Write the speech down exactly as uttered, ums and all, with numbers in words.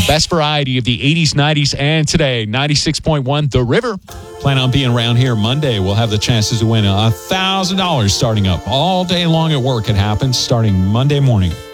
Best variety of the eighties, nineties, and today. ninety-six point one The River. Plan on being around here Monday. We'll have the chances to win one thousand dollars starting up all day long at work. It happens starting Monday morning.